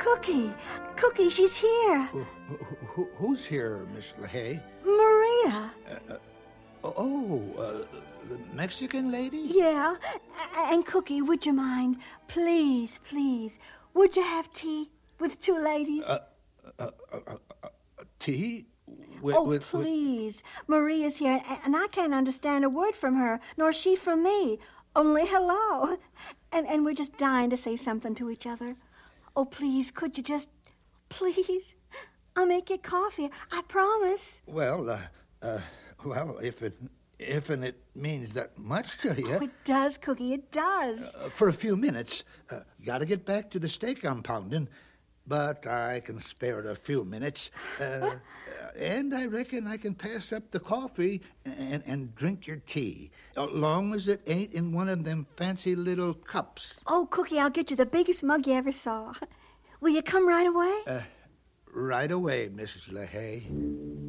Cookie. Cookie, she's here. Who's here, Miss LaHaye? Maria. The Mexican lady? Yeah. And Cookie, would you mind? Please, please. Would you have tea with two ladies? Tea? Please. Maria's here, and I can't understand a word from her, nor she from me. Only hello. And we're just dying to say something to each other. Oh, please, could you just... Please? I'll make you coffee. I promise. Well, if it means that much to you... Oh, it does, Cookie, it does. For a few minutes. Gotta get back to the steak I'm pounding. But I can spare it a few minutes. And I reckon I can pass up the coffee and drink your tea. As long as it ain't in one of them fancy little cups. Oh, Cookie, I'll get you the biggest mug you ever saw. Will you come right away? Right away, Mrs. LaHaye.